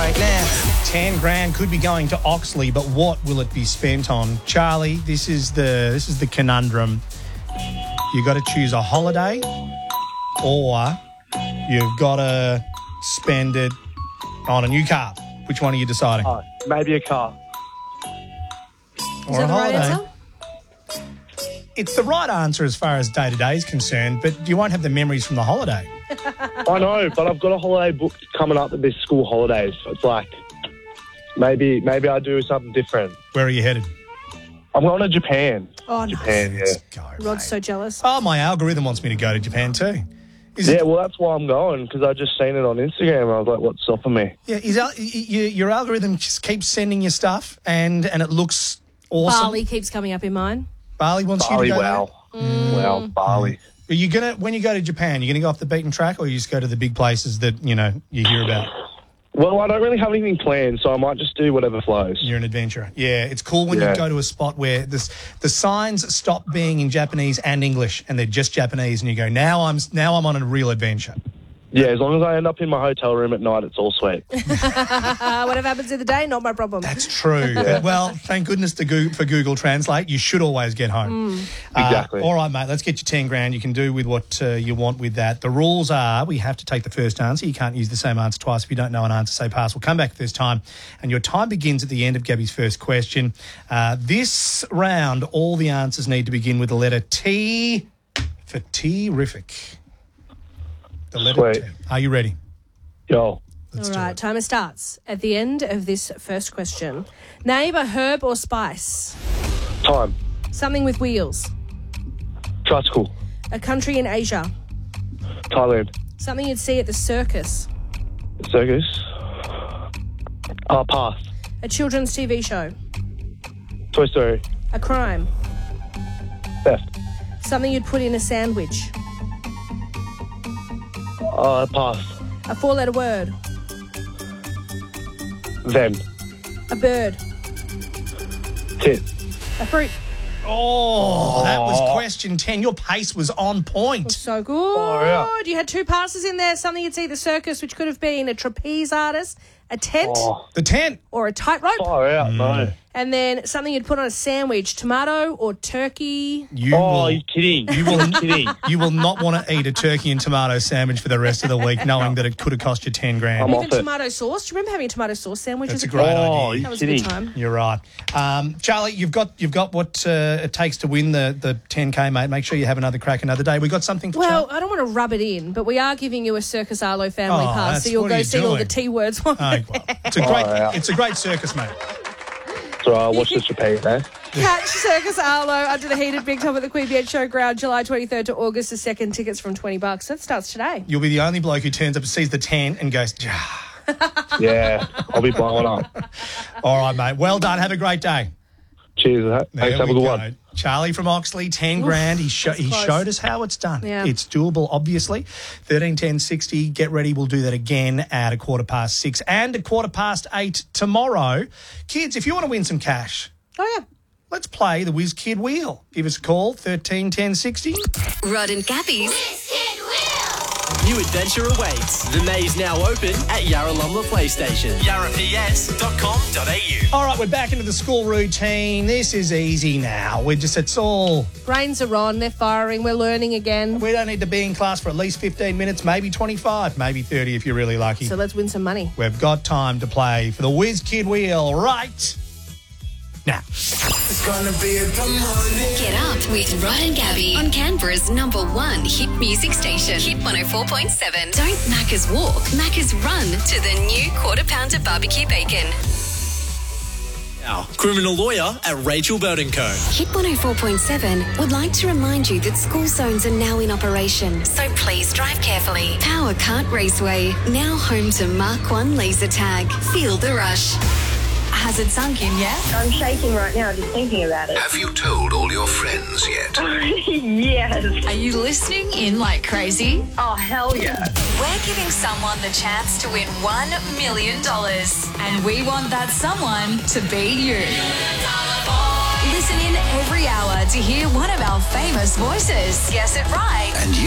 right now. 10 grand could be going to Oxley, but what will it be spent on? Charlie, this is the conundrum. You got to choose a holiday, or you've got to spend it on a new car. Which one are you deciding? Oh, maybe a car. Is that the right answer? It's the right answer as far as day-to-day is concerned, but you won't have the memories from the holiday. I know, but I've got a holiday booked coming up at this school holidays. So it's like, maybe I do something different. Where are you headed? I'm going to Japan. Oh, nice. Japan, yeah. Let's go, Rod's mate. so jealous. Oh, my algorithm wants me to go to Japan too. Yeah, well, that's why I'm going, because I just seen it on Instagram and I was like, what's stopping me? Yeah, your algorithm just keeps sending you stuff and it looks awesome. Bali keeps coming up in mine. Bali wants Bali, you to go wow. Wow, Bali. there? Are you gonna, when you go to Japan, you're going to go off the beaten track, or you just go to the big places that, you hear about? Well, I don't really have anything planned, so I might just do whatever flows. You're an adventurer. Yeah, it's cool when you go to a spot where the signs stop being in Japanese and English and they're just Japanese, and you go, now I'm on a real adventure. Yeah, as long as I end up in my hotel room at night, it's all sweet. Whatever happens in the day, not my problem. That's true. Well, thank goodness for Google Translate. You should always get home. Exactly. All right, mate, let's get you 10 grand. You can do with what you want with that. The rules are we have to take the first answer. You can't use the same answer twice. If you don't know an answer, say pass. We'll come back first time. And your time begins at the end of Gabby's first question. This round, all the answers need to begin with the letter T for terrific. The letter Sweet. T. Are you ready? Yo, Let's All do right, it. timer starts at the end of this first question. Name a herb or spice. time. Something with wheels. Tricycle. A country in Asia. Thailand. Something you'd see at the circus. Circus. Pass. A children's TV show. Toy Story. A crime. Theft. Something you'd put in a sandwich. Pass. A four-letter word. Then. A bird. Tit. A fruit. Oh, that was question 10. Your pace was on point. So good. Oh, yeah. You had two passes in there. Something you'd see at the circus, which could have been a trapeze artist, a tent, The 10. or a tightrope. Far out, no. And then something you'd put on a sandwich, tomato or turkey. You're kidding. You're kidding. You will not want to eat a turkey and tomato sandwich for the rest of the week, knowing that it could have cost you 10 grand. I'm Even off it. tomato sauce. Do you remember having a tomato sauce sandwich? That's as a great Oh, idea. That was you're a good kidding. time. You're right. Charlie, you've got what it takes to win the 10K, mate. Make sure you have another crack another day. We got something for Well, Charlie? I don't want to rub it in, but we are giving you a Circus Arlo family Oh, pass, that's- so you'll what are go you see all the doing? T words. On Oh, well, it's a great circus, mate. So I watched this repeat, eh? Catch Circus Arlo under the heated Big Top at the Queen Bee Showground, July 23rd to August the 2nd. Tickets from $20. That starts today. You'll be the only bloke who turns up and sees the 10 and goes, "Jah." Yeah, I'll be blowing up. All right, mate. Well done. Have a great day. Cheers. Thanks, have a good one. Charlie from Oxley, 10 grand. He close. showed us how it's done. Yeah. It's doable, obviously. 13, 10, 60. Get ready. We'll do that again at 6:15 and 8:15 tomorrow. Kids, if you want to win some cash, Oh, yeah. let's play the Whiz Kid Wheel. Give us a call, 13 10 60. Rod and Gabby's New adventure awaits. The maze now open at Yarralumla PlayStation. yarraps.com.au. All right, we're back into the school routine. This is easy now. It's all, Brains are on. They're firing. We're learning again. we don't need to be in class for at least 15 minutes, maybe 25, maybe 30 if you're really lucky. So let's win some money. We've got time to play for the Whiz Kid Wheel right now. It's gonna be a good morning. Get Up with Rod and Gabby on Canberra's #1 hit music station, Hit 104.7. Don't Macca's walk, Macca's run to the new Quarter Pounder Barbecue Bacon. Now, criminal lawyer at Rachel Burton Co. Hit 104.7 would like to remind you that school zones are now in operation, so please drive carefully. Power Kart Raceway, now home to Mark 1 laser tag. Feel the rush. Has it sunk in yet? I'm shaking right now just thinking about it. Have you told all your friends yet? Yes. Are you listening in like crazy? Oh, hell yeah. We're giving someone the chance to win $1 million. And we want that someone to be you. Listen in every hour to hear one of our famous voices. Guess it right. And